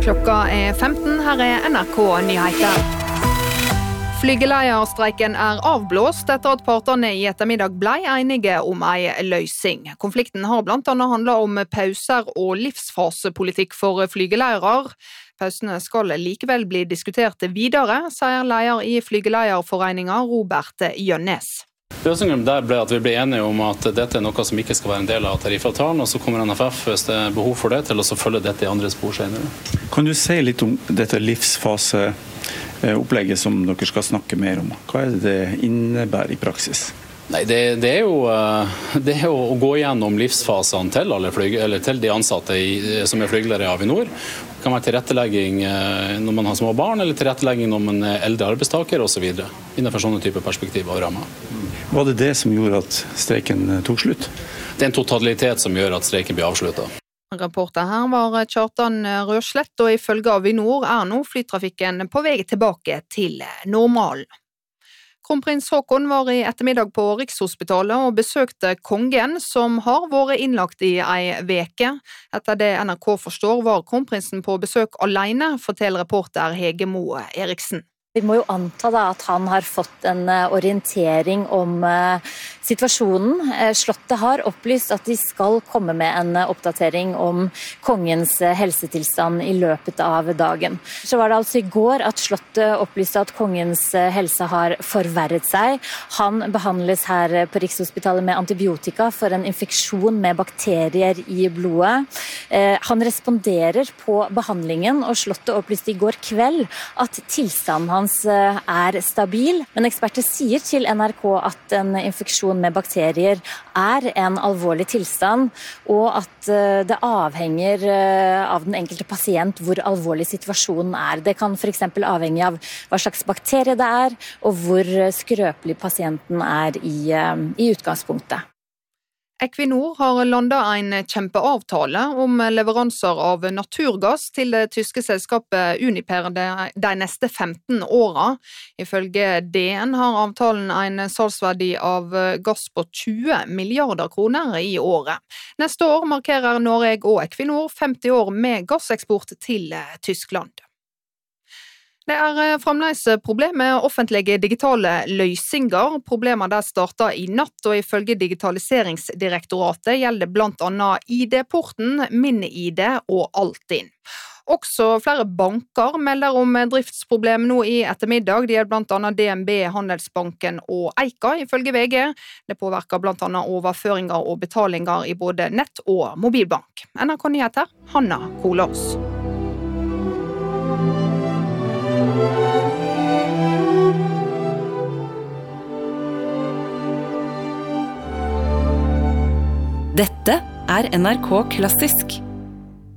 Klokka 15, her NRK Nyheter. Flygeleierstreiken avblåst etter at partene i ettermiddag ble enige om en løsning. Konflikten har blant annet handlet om pauser og livsfasepolitikk for flygeleiere. Pausene skal likevel bli diskutert videre, sier leder i Flygeleierforeningen Robert Jønnes. Løsningen der ble at vi ble enige om at dette er noe som ikke skal være en del av tariffavtalen, og så kommer NFF hvis det er behov for det til å følge dette i andre spor senere. Kan du si litt om dette livsfaseopplegget som dere skal snakke mer om? Hva er det innebærer i praksis? Nei, det er jo å gå gjennom livsfasene til de ansatte som er flygelere i Avinor. Det kan være tilrettelegging når man har små barn, eller tilrettelegging når man er eldre arbeidstaker osv. Innenfor sånne typer perspektiv og rammer. Var det det som gjorde at streiken tok slutt? Det er en totalitet som gjør at streiken blir avsluttet. Reporter her var Kjartan Røslett, og ifølge Avinor nå flytrafikken på vei tilbake til normalen. Kronprins Haakon var i ettermiddag på Rikshospitalet og besøkte kongen, som har vært innlagt i en veke. Etter det NRK forstår var kronprinsen på besøk alene, forteller reporter Hege Moe Eriksen. Vi må jo anta at han har fått en orientering om situasjonen. Slottet har opplyst at de skal komme med en oppdatering om kongens helsetilstand i løpet av dagen. Så var det altså i går at Slottet opplyste at kongens helse har forverret seg. Han behandles her på Rikshospitalet med antibiotika for en infeksjon med bakterier i blodet. Han responderer på behandlingen, og Slottet opplyste i går kveld at tilstanden hans er stabil, men eksperter sier til NRK at en infeksjon med bakterier er en alvorlig tilstand, og at det avhenger av den enkelte pasient hvor alvorlig situasjonen er. Det kan for eksempel avhenge av hva slags bakterie det er, og hvor skrøpelig pasienten er i utgangspunktet. Equinor har landet en kjempeavtale om leveranser av naturgass til det tyske selskapet Uniper de neste 15 årene. Ifølge DN har avtalen en salgsverdi av gass på 20 milliarder kroner i året. Neste år markerer Norge og Equinor 50 år med gasseksport til Tyskland. Det er fremdeles problem med offentlige digitale løsninger. Problemet der startet i natt, og ifølge Digitaliseringsdirektoratet gjelder blant annet ID-porten, Min-ID og Altinn. Også flere banker melder om driftsproblemer nå i ettermiddag. Det gjelder blant annet DNB, Handelsbanken og Eika, ifølge VG. Det påvirker blant annet overføringer og betalinger i både nett- og mobilbank. NRK Nyheter, Hanna Kolås. Dette er NRK Klassisk.